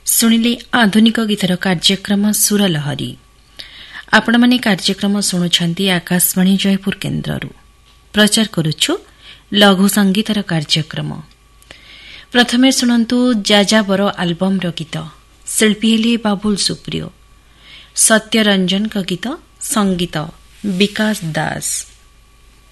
ଶୁଣିଲେ ଆଧୁନିକ ଗୀତର କାର୍ଯ୍ୟକ୍ରମ ସୁରଲହରୀ। ଆପଣମାନେ କାର୍ଯ୍ୟକ୍ରମ ଶୁଣୁଛନ୍ତି ଆକାଶବାଣୀ ଜୟପୁର କେନ୍ଦ୍ରରୁ। ପ୍ରଚାର କରୁଛୁ ଲଘୁ ସଙ୍ଗୀତର କାର୍ଯ୍ୟକ୍ରମ। ପ୍ରଥମେ ଶୁଣନ୍ତୁ ଯାଯାବର ଆଲବମ୍ର ଗୀତ। ଶିଳ୍ପୀ ହେଲେ ବାବୁଲ ସୁପ୍ରିୟ। ସତ୍ୟରଞ୍ଜନଙ୍କ ଗୀତ, ସଙ୍ଗୀତ ବିକାଶ ଦାସ।